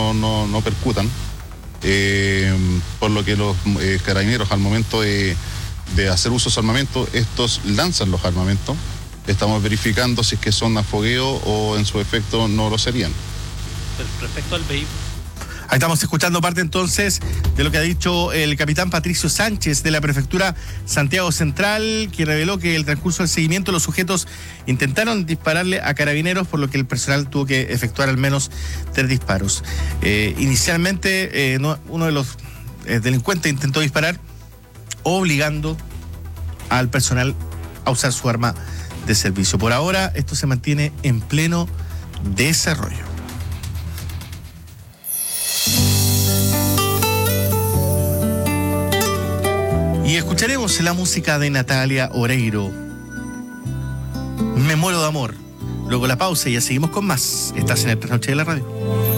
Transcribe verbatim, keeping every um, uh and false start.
no, no, no percutan, eh, por lo que los eh, carabineros al momento de, de hacer uso de su armamento, estos lanzan los armamentos. Estamos verificando si es que son a fogueo o en su efecto no lo serían. Respecto al vehículo. Ahí estamos escuchando parte entonces de lo que ha dicho el capitán Patricio Sánchez de la Prefectura Santiago Central, que reveló que en el transcurso del seguimiento los sujetos intentaron dispararle a carabineros, por lo que el personal tuvo que efectuar al menos tres disparos. Eh, inicialmente eh, no, uno de los eh, delincuentes intentó disparar obligando al personal a usar su arma de servicio. Por ahora esto se mantiene en pleno desarrollo. Y escucharemos la música de Natalia Oreiro, Me muero de amor. Luego la pausa y ya seguimos con más. Estás en el Trasnoche de la Radio.